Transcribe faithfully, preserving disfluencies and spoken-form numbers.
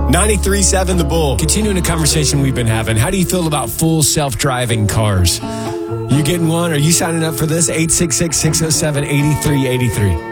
ninety-three point seven The Bull. Continuing a conversation we've been having. How do you feel about full self-driving cars? You getting one? Are you signing up for this? eight six six, six oh seven, eight three eight three.